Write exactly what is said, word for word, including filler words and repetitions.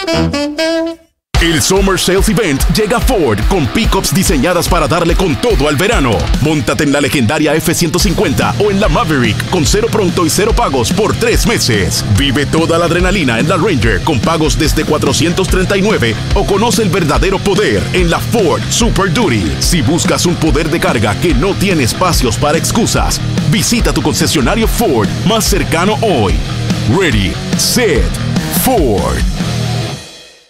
El Summer Sales Event llega a Ford con pickups diseñadas para darle con todo al verano. Móntate en la legendaria F ciento cincuenta o en la Maverick con cero pronto y cero pagos por tres meses. Vive toda la adrenalina en la Ranger con pagos desde cuatrocientos treinta y nueve o conoce el verdadero poder en la Ford Super Duty. Si buscas un poder de carga que no tiene espacios para excusas, visita tu concesionario Ford más cercano hoy. Ready, set, Ford.